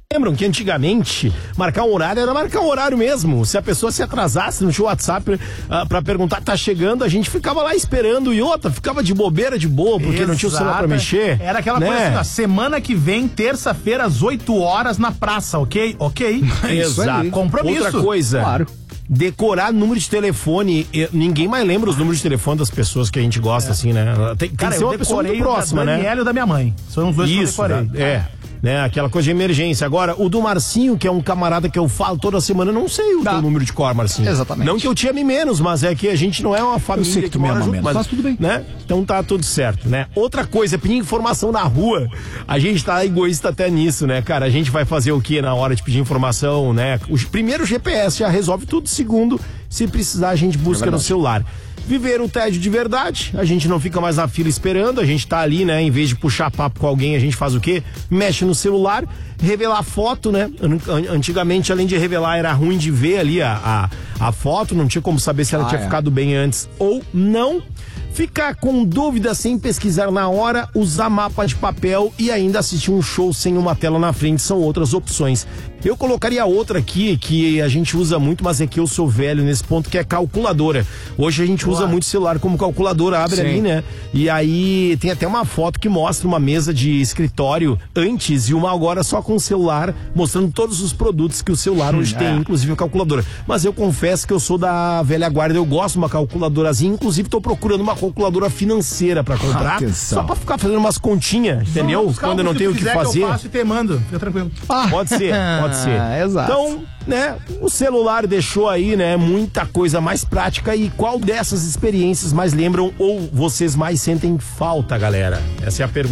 Lembram que antigamente marcar um horário era marcar um horário mesmo. Se a pessoa se atrasasse, não tinha WhatsApp pra perguntar, tá chegando, a gente ficava lá esperando e outra, ficava de bobeira de boa, porque não tinha o celular pra mexer. Era aquela coisa assim, ó, semana que vem, terça-feira, às 8 horas na praça, ok? Ok. Exato. Compromisso. Outra coisa. Claro. Decorar número de telefone. Ninguém mais lembra os números de telefone das pessoas que a gente gosta, assim, né? Tem que ser uma pessoa muito próxima, né? O Daniel e o da minha mãe. São os dois isso, que eu decorei. Né, aquela coisa de emergência. Agora, o do Marcinho, que é um camarada que eu falo toda semana, eu não sei o teu número de cor, Marcinho. Exatamente. Não que eu te ame menos, mas é que a gente não é uma família. Eu sei que tu me ama menos, mas tudo bem. Né? Então tá tudo certo, né? Outra coisa, pedir informação na rua. A gente tá egoísta até nisso, né, cara? A gente vai fazer o que na hora de pedir informação, né? Primeiro, o GPS já resolve tudo. Segundo, se precisar, a gente busca no celular. Viver o tédio de verdade, a gente não fica mais na fila esperando, a gente tá ali, né, em vez de puxar papo com alguém, a gente faz o quê? Mexe no celular, revelar foto, né? Antigamente, além de revelar, era ruim de ver ali a foto, não tinha como saber se ela tinha ficado bem antes ou não. Ficar com dúvida sem pesquisar na hora, usar mapa de papel e ainda assistir um show sem uma tela na frente são outras opções. Eu colocaria outra aqui que a gente usa muito, mas é que eu sou velho nesse ponto, que é calculadora. Hoje a gente usa muito celular como calculadora, abre ali, né? E aí tem até uma foto que mostra uma mesa de escritório antes e uma agora só com o celular, mostrando todos os produtos que o celular hoje tem, inclusive a calculadora. Mas eu confesso que eu sou da velha guarda, eu gosto de uma calculadorazinha, inclusive tô procurando uma calculadora financeira pra comprar, só pra ficar fazendo umas continhas, entendeu? Quando eu não tenho o que fazer. Eu faço e te mando, fica tranquilo. Pode ser. Exato. Então, né, o celular deixou aí, né, muita coisa mais prática. E qual dessas experiências mais lembram ou vocês mais sentem falta, galera? Essa é a pergunta.